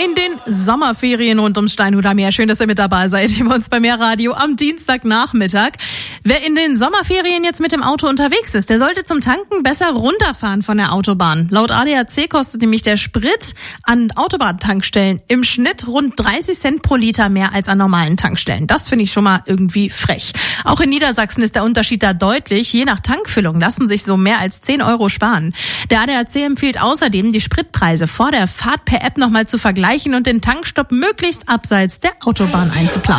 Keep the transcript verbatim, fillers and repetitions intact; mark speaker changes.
Speaker 1: in den Sommerferien rund ums Steinhuder Meer. Schön, dass ihr mit dabei seid hier bei uns bei Meerradio am Dienstagnachmittag. Wer in den Sommerferien jetzt mit dem Auto unterwegs ist, der sollte zum Tanken besser runterfahren von der Autobahn. Laut A D A C kostet nämlich der Sprit an Autobahntankstellen im Schnitt rund dreißig Cent pro Liter mehr als an normalen Tankstellen. Das finde ich schon mal irgendwie frech. Auch in Niedersachsen ist der Unterschied da deutlich. Je nach Tankfüllung lassen sich so mehr als zehn Euro sparen. Der A D A C empfiehlt außerdem, die Spritpreise vor der Fahrt per App nochmal zu vergleichen und den Tankstopp möglichst abseits der Autobahn einzuplanen.